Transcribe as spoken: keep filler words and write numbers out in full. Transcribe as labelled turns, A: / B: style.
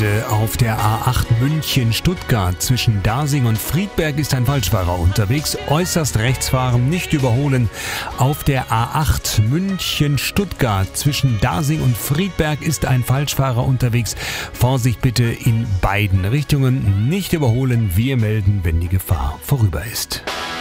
A: bitte. Auf der A acht München-Stuttgart zwischen Dasing und Friedberg ist ein Falschfahrer unterwegs. Äußerst rechts fahren, nicht überholen. Auf der A acht München-Stuttgart zwischen Dasing und Friedberg ist ein Falschfahrer unterwegs. Vorsicht bitte in beiden Richtungen. Nicht überholen. Wir melden, wenn die Gefahr vorüber ist.